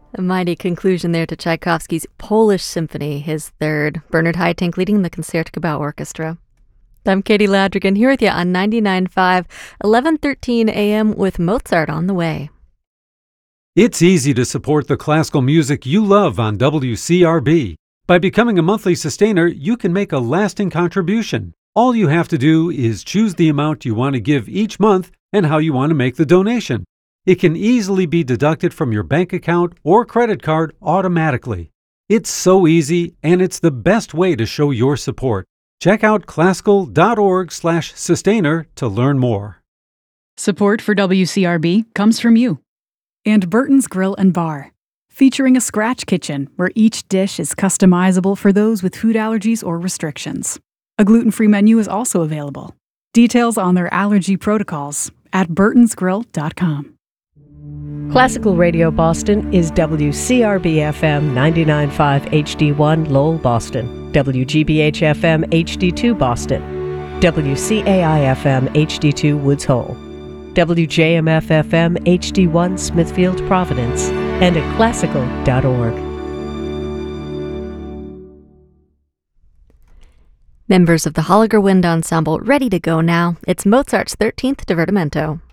A mighty conclusion there to Tchaikovsky's Polish Symphony, his third. Bernard Haitink leading the Concertgebouw Orchestra. I'm Katie Ladrigan here with you on 99.5, 11:13 a.m. with Mozart on the way. It's easy to support the classical music you love on WCRB. By becoming a monthly sustainer, you can make a lasting contribution. All you have to do is choose the amount you want to give each month and how you want to make the donation. It can easily be deducted from your bank account or credit card automatically. It's so easy, and it's the best way to show your support. Check out classical.org/sustainer to learn more. Support for WCRB comes from you. And Burton's Grill and Bar, featuring a scratch kitchen where each dish is customizable for those with food allergies or restrictions. A gluten-free menu is also available. Details on their allergy protocols at burtonsgrill.com. Classical Radio Boston is WCRB-FM 99.5 HD1 Lowell, Boston, WGBH-FM HD2 Boston, WCAI-FM HD2 Woods Hole, WJMF-FM HD1 Smithfield, Providence, and at classical.org. Members of the Holliger Wind Ensemble ready to go now. It's Mozart's 13th Divertimento.